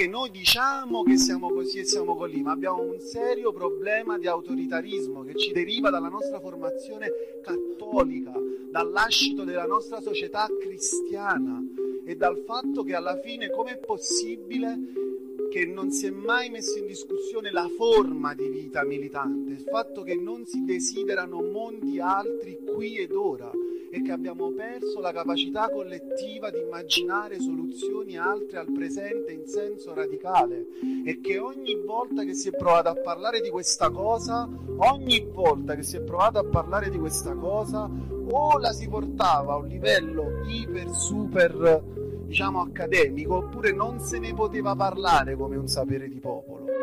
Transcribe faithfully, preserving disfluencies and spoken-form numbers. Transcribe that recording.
che noi diciamo che siamo così e siamo così, ma abbiamo un serio problema di autoritarismo che ci deriva dalla nostra formazione cattolica, dal lascito della nostra società cristiana e dal fatto che alla fine com'è possibile che non si è mai messo in discussione la forma di vita militante, il fatto che non si desiderano mondi altri qui ed ora e che abbiamo perso la capacità collettiva di immaginare soluzioni altre al presente in senso radicale, e che ogni volta che si è provato a parlare di questa cosa, ogni volta che si è provato a parlare di questa cosa, o la si portava a un livello iper super, diciamo, accademico, oppure non se ne poteva parlare come un sapere di popolo.